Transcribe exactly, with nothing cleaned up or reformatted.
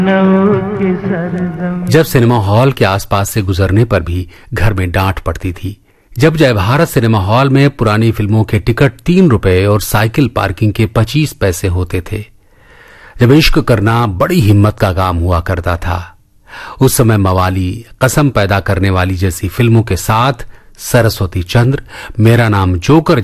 जब cinema hall के आसपास से गुजरने पर भी घर में डांट पड़ती थी। जब जय भारत सिनेमा हॉल में पुरानी फिल्मों के टिकट तीन रुपए और साइकिल पार्किंग के पच्चीस पैसे होते थे। जब इश्क करना बड़ी हिम्मत का काम हुआ करता था। उस समय मवाली, कसम पैदा करने वाली जैसी फिल्मों के साथ सरस्वती चंद्र, मेरा नाम जोकर